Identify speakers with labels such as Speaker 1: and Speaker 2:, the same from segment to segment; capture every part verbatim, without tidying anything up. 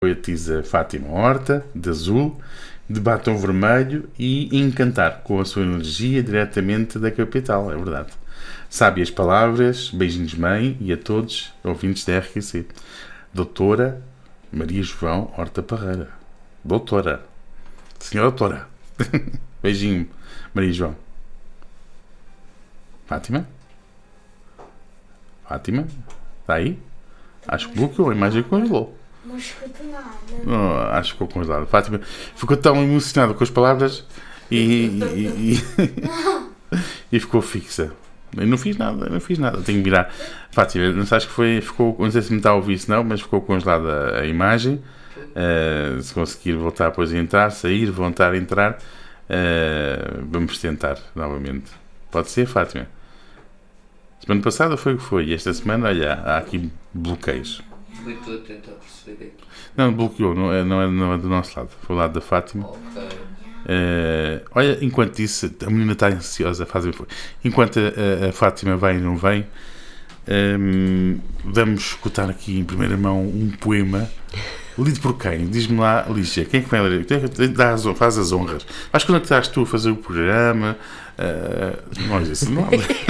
Speaker 1: poetisa Fátima Horta, de azul, de batom vermelho e encantar com a sua energia diretamente da capital, é verdade. Sábias palavras, beijinhos mãe e a todos ouvintes da R Q C. Doutora Maria João Horta Parreira. Doutora. Senhora doutora. Beijinho, Maria João. Fátima? Fátima? Está aí? Acho que bloqueou, a imagem congelou.
Speaker 2: Não escuto nada.
Speaker 1: Oh, acho que ficou congelado. Fátima ficou tão emocionada com as palavras e, e, e, e ficou fixa. Eu não fiz nada, não fiz nada. Tenho que virar. Fátima, não sabes que foi, ficou, não sei se me está a ouvir, se não, mas ficou congelada a imagem. Uh, se conseguir voltar depois a entrar, sair, voltar a entrar, uh, vamos tentar novamente. Pode ser, Fátima? Semana passada foi o que foi. E esta semana, olha, há aqui bloqueios.
Speaker 3: Foi tu a tentar perceber aqui.
Speaker 1: Não, bloqueou, não é, não, é, não é do nosso lado, foi do lado da Fátima.
Speaker 3: Ok.
Speaker 1: Uh, olha, enquanto isso, a menina está ansiosa, faz enquanto a, a Fátima vai e não vem, um, vamos escutar aqui em primeira mão um poema lido por quem? Diz-me lá, Lígia, quem é que vai ler? Dá as, faz as honras. Mas quando é que estás tu a fazer o programa? Uh, não é isso, não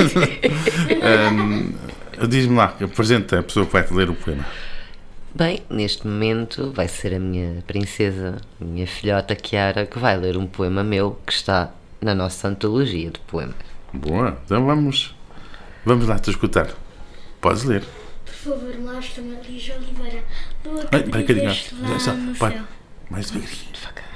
Speaker 1: é? um, Diz-me lá, apresenta a pessoa que vai ler o poema.
Speaker 3: Bem, neste momento vai ser a minha princesa, a minha filhota Chiara, que vai ler um poema meu que está na nossa antologia de poemas.
Speaker 1: Boa, então vamos, vamos lá te escutar. Podes ler.
Speaker 2: Por favor, mostra-me a Lígia Oliveira. Lua
Speaker 1: Ai,
Speaker 2: que
Speaker 1: vai,
Speaker 2: brilha
Speaker 1: carinha.
Speaker 2: estrelada no
Speaker 1: Pai,
Speaker 2: céu.
Speaker 1: mais devagarinho.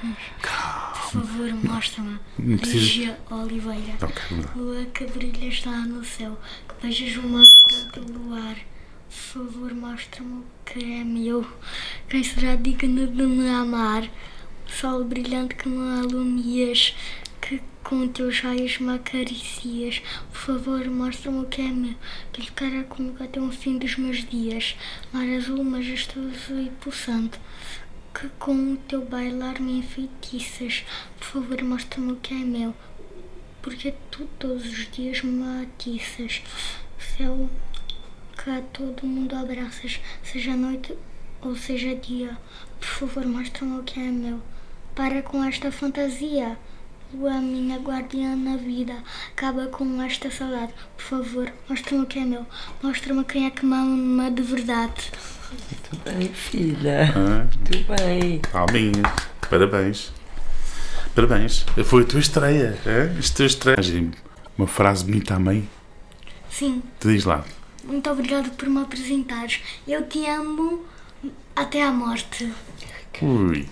Speaker 2: Por favor, mostra-me
Speaker 1: Não
Speaker 2: a
Speaker 1: precisa-
Speaker 2: Lígia Oliveira.
Speaker 1: Ok, vamos lá.
Speaker 2: Lua que brilha está no céu, que beijas o mar do luar. Por favor, mostra-me o que é meu. Quem será digno de me amar? Sol brilhante que me alumias, que com teus raios me acaricias. Por favor, mostra-me o que é meu, que lhe quero comigo até o fim dos meus dias. Mar azul, majestoso e pulsante, que com o teu bailar me enfeitiças. Por favor, mostra-me o que é meu, porque tu todos os dias me atiças. Céu que a todo mundo abraças, seja noite ou seja dia. Por favor, mostra-me o que é meu. Para com esta fantasia. Lua, minha guardiã na vida, acaba com esta saudade. Por favor, mostra-me o que é meu. Mostra-me quem é que me ama de verdade.
Speaker 3: Muito bem, filha.
Speaker 1: Ah,
Speaker 3: Muito bem.
Speaker 1: palminhas. Parabéns. Parabéns. Foi a tua estreia. É? A tua estreia. Uma frase bonita à mãe.
Speaker 2: Sim,
Speaker 1: Te diz lá.
Speaker 2: muito obrigado por me apresentares. Eu te amo até à morte.
Speaker 1: Ui.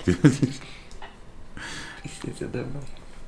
Speaker 3: Princesa da mãe.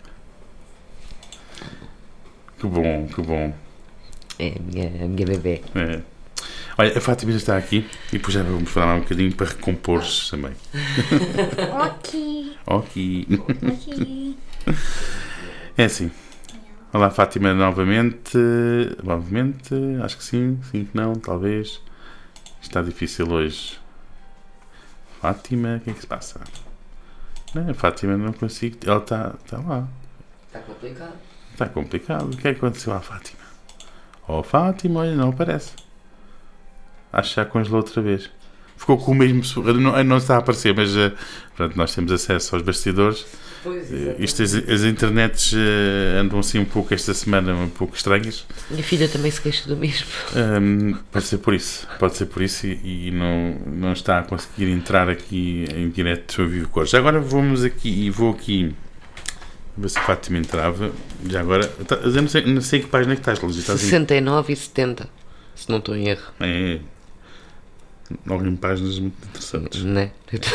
Speaker 1: Que bom, que bom.
Speaker 3: É a minha, a minha bebê.
Speaker 1: É. Olha, a Fátima já está aqui e depois já vamos falar mais um bocadinho para recompor-se também.
Speaker 2: Ok,
Speaker 1: Ok.
Speaker 2: ok.
Speaker 1: É assim. Olá, Fátima, novamente. Novamente, acho que sim, sim que não, talvez. Está difícil hoje. Fátima, o que é que se passa? Não, a Fátima não consigo. Ela está, está lá.
Speaker 3: Está complicado.
Speaker 1: Está complicado. O que é que aconteceu à Fátima? Oh, Fátima, olha, não aparece. Acho que já congelou outra vez. Ficou com o mesmo. Não, não está a aparecer, mas uh, pronto, nós temos acesso aos bastidores.
Speaker 3: Pois
Speaker 1: Uh, isto, as, as internets uh, andam assim um pouco esta semana, um pouco estranhas.
Speaker 3: Minha filha também se queixa do mesmo.
Speaker 1: Um, pode ser por isso. Pode ser por isso e, e não, não está a conseguir entrar aqui em direto ao vivo cores. Já agora vamos aqui e vou aqui. Ver se a Fátima entrava. Já agora. Eu não sei, não sei que página é que estás, Luís. Estás em-
Speaker 3: sessenta e nove e setenta. Se não estou em erro.
Speaker 1: É. Logo em páginas muito interessantes.
Speaker 3: Né?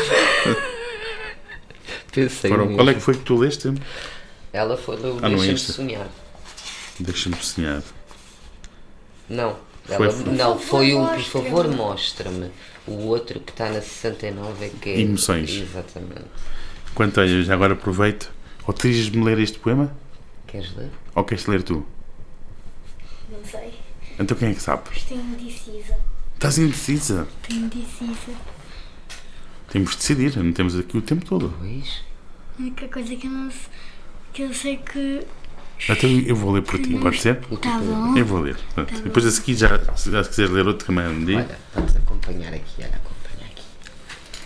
Speaker 3: Pensei
Speaker 1: Foram,
Speaker 3: mesmo.
Speaker 1: qual é que foi que tu leste?
Speaker 3: Ela foi do
Speaker 1: Ah, não é
Speaker 3: Deixa-me
Speaker 1: esta.
Speaker 3: Sonhar.
Speaker 1: Deixa-me sonhar.
Speaker 3: Não.
Speaker 1: Foi-
Speaker 3: Ela,
Speaker 1: foi-
Speaker 3: não, foi um Por
Speaker 2: Mostra-me.
Speaker 3: favor, mostra-me. O outro que está na sessenta e nove é que é.
Speaker 1: Emoções.
Speaker 3: Exatamente.
Speaker 1: Enquanto olha, já agora aproveito. Ou diriges-me ler este poema?
Speaker 3: Queres ler?
Speaker 1: Ou queres ler tu?
Speaker 2: Não sei,
Speaker 1: Então quem é que sabe?
Speaker 2: estou indecisa.
Speaker 1: Estás indecisa.
Speaker 2: Estou indecisa.
Speaker 1: Temos de decidir. Não temos aqui o tempo todo.
Speaker 3: Pois.
Speaker 2: A única coisa que eu não sei, que eu sei que...
Speaker 1: Então eu vou ler por ti, pode ser?
Speaker 2: Tá bom.
Speaker 1: Eu vou ler. Pronto. Depois a seguir, já, se já quiseres ler outro também me diga.
Speaker 3: Olha, vamos acompanhar aqui a